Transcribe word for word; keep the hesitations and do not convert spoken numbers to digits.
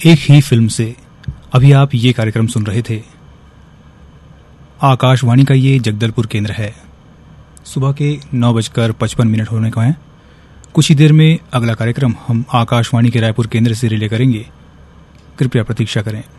एक ही फिल्म से अभी आप ये कार्यक्रम सुन रहे थे। आकाशवाणी का ये जगदलपुर केंद्र है। सुबह के नौ बजकर पचपन मिनट होने को हैं। कुछ ही देर में अगला कार्यक्रम हम आकाशवाणी के रायपुर केंद्र से रिले करेंगे। कृपया प्रतीक्षा करें।